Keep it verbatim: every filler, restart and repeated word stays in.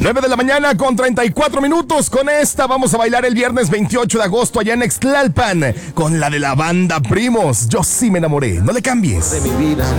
nueve de la mañana con treinta y cuatro minutos. Con esta vamos a bailar el viernes veintiocho de agosto allá en Ixtlalpan con la de la banda Primos. Yo sí me enamoré. No le cambies. De mi vida.